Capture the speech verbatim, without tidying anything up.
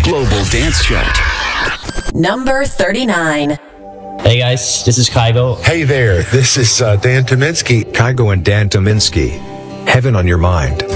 Global Dance Chart. Number thirty-nine. Hey guys, this is Kygo. Hey there, this is uh, Dan Tominski. Kygo and Dan Tominski. Heaven on Your Mind.